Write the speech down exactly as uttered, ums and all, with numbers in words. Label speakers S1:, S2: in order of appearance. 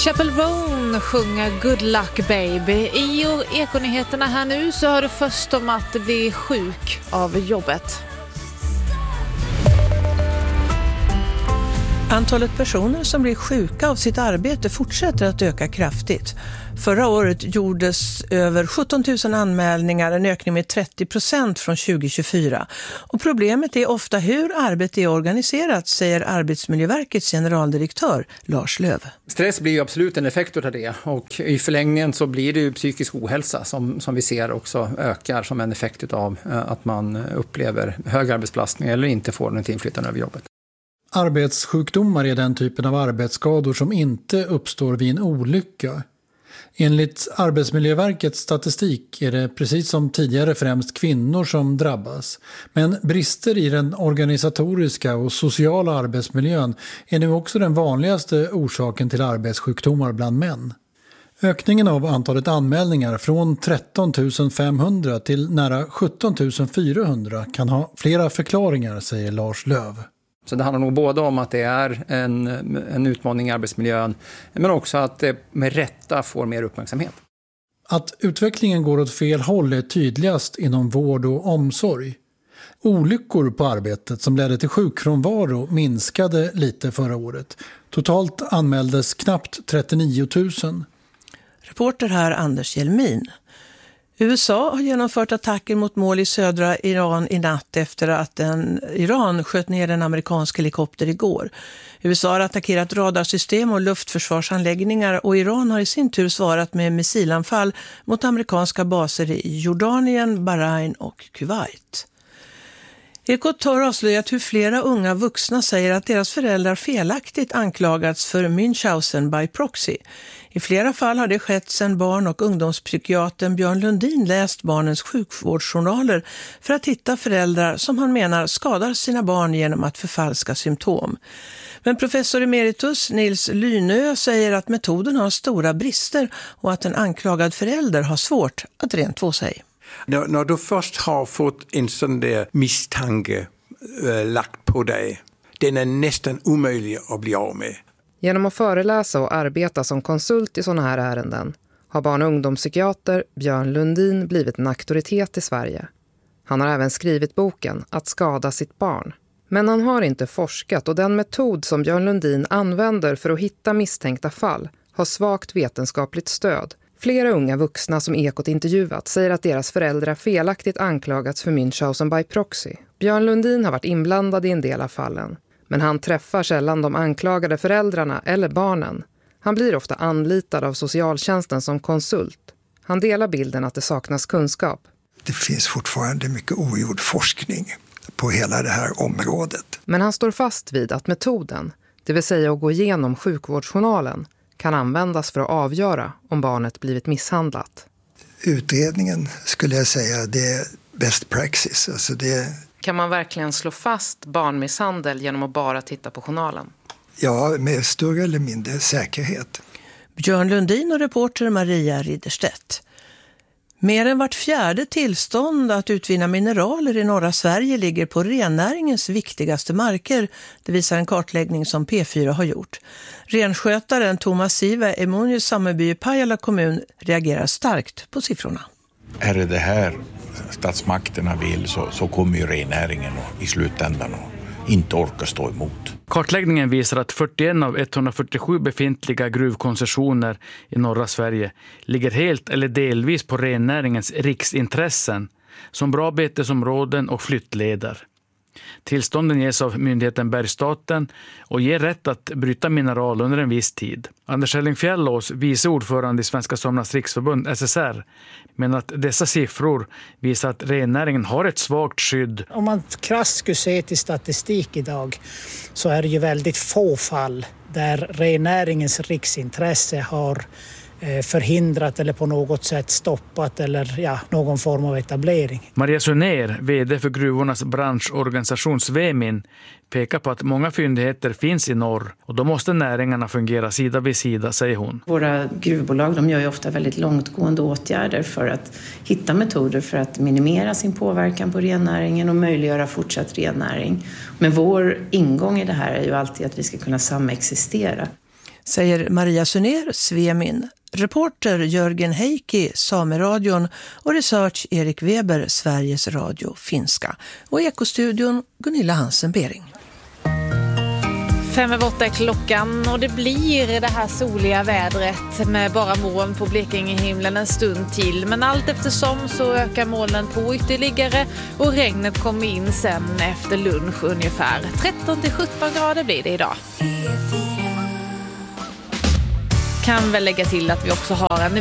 S1: Chappell Roan sjunger Good Luck Baby. I Ekonyheterna här nu så hör du först om att bli sjuk av jobbet.
S2: Antalet personer som blir sjuka av sitt arbete fortsätter att öka kraftigt. Förra året gjordes över sjutton tusen anmälningar, en ökning med trettio procent från tjugo tjugofyra. Och problemet är ofta hur arbetet är organiserat, säger Arbetsmiljöverkets generaldirektör Lars Löv.
S3: Stress blir ju absolut en effekt av det, och i förlängningen så blir det ju psykisk ohälsa som, som vi ser också ökar som en effekt av att man upplever hög arbetsbelastning eller inte får något inflytande över jobbet.
S4: Arbetssjukdomar är den typen av arbetsskador som inte uppstår vid en olycka. Enligt Arbetsmiljöverkets statistik är det precis som tidigare främst kvinnor som drabbas. Men brister i den organisatoriska och sociala arbetsmiljön är nu också den vanligaste orsaken till arbetssjukdomar bland män. Ökningen av antalet anmälningar från tretton tusen femhundra till nära sjutton tusen fyrahundra kan ha flera förklaringar, säger Lars Löv.
S3: Så det handlar nog både om att det är en, en utmaning i arbetsmiljön, men också att det med rätta får mer uppmärksamhet.
S4: Att utvecklingen går åt fel håll är tydligast inom vård och omsorg. Olyckor på arbetet som ledde till sjukfrånvaro minskade lite förra året. Totalt anmäldes knappt trettionio tusen.
S2: Reporter här Anders Hjelmin. U S A har genomfört attacker mot mål i södra Iran i natt efter att en Iran sköt ner en amerikansk helikopter igår. U S A har attackerat radarsystem och luftförsvarsanläggningar, och Iran har i sin tur svarat med missilanfall mot amerikanska baser i Jordanien, Bahrain och Kuwait. Ekot har avslöjat hur flera unga vuxna säger att deras föräldrar felaktigt anklagats för Münchhausen by proxy. I flera fall har det skett sedan barn- och ungdomspsykiatern Björn Lundin läst barnens sjukvårdsjournaler för att hitta föräldrar som han menar skadar sina barn genom att förfalska symptom. Men professor emeritus Nils Lynö säger att metoden har stora brister och att en anklagad förälder har svårt att rent två sig.
S5: När, när du först har fått en sån där misstanke äh, lagt på dig, den är nästan omöjlig att bli av med.
S6: Genom att föreläsa och arbeta som konsult i sådana här ärenden har barn- och ungdomspsykiater Björn Lundin blivit en auktoritet i Sverige. Han har även skrivit boken Att skada sitt barn. Men han har inte forskat, och den metod som Björn Lundin använder för att hitta misstänkta fall har svagt vetenskapligt stöd. Flera unga vuxna som Ekot intervjuat säger att deras föräldrar felaktigt anklagats för Münchhausen by proxy. Björn Lundin har varit inblandad i en del av fallen. Men han träffar sällan de anklagade föräldrarna eller barnen. Han blir ofta anlitad av socialtjänsten som konsult. Han delar bilden att det saknas kunskap.
S7: Det finns fortfarande mycket ogjord forskning på hela det här området.
S6: Men han står fast vid att metoden, det vill säga att gå igenom sjukvårdsjournalen, kan användas för att avgöra om barnet blivit misshandlat.
S7: Utredningen skulle jag säga det är best praxis. Alltså det...
S6: Kan man verkligen slå fast barnmisshandel genom att bara titta på journalen?
S7: Ja, med större eller mindre säkerhet.
S2: Björn Lundin och reporter Maria Ridderstedt. Mer än vart fjärde tillstånd att utvinna mineraler i norra Sverige ligger på rennäringens viktigaste marker. Det visar en kartläggning som P fyra har gjort. Renskötaren Thomas Sive i Munjus sameby i Pajala kommun reagerar starkt på siffrorna.
S8: Är det det här statsmakterna vill, så, så kommer ju rennäringen och, i slutändan och inte orka stå emot.
S9: Kartläggningen visar att fyrtioen av etthundrafyrtiosju befintliga gruvkoncessioner i norra Sverige ligger helt eller delvis på rennäringens riksintressen som bra betesområden och flyttleder. Tillstånden ges av myndigheten Bergsstaten och ger rätt att bryta mineral under en viss tid. Anders Hellingfjällås, vice ordförande i Svenska Samernas riksförbund S S R, menar att dessa siffror visar att rennäringen har ett svagt skydd.
S10: Om man krasst skulle se till statistik idag så är det ju väldigt få fall där rennäringens riksintresse har förhindrat eller på något sätt stoppat eller ja, någon form av etablering.
S9: Maria Sunér, vd för gruvornas branschorganisation Svemin, pekar på att många fyndigheter finns i norr och då måste näringarna fungera sida vid sida, säger hon.
S11: Våra gruvbolag de gör ju ofta väldigt långtgående åtgärder för att hitta metoder för att minimera sin påverkan på rennäringen och möjliggöra fortsatt rennäring. Men vår ingång i det här är ju alltid att vi ska kunna samexistera.
S2: säger Maria Suner, Svemin. Reporter Jörgen Heikki, Sameradion och research Erik Weber, Sveriges Radio finska. Och Ekostudion Gunilla Hansen-Bering.
S1: Fem över åtta är klockan och det blir det här soliga vädret med bara moln på Blekingehimlen en stund till. Men allt eftersom så ökar molnen på ytterligare och regnet kommer in sen efter lunch ungefär. tretton till sjutton grader blir det idag. Kan väl lägga till att vi också har en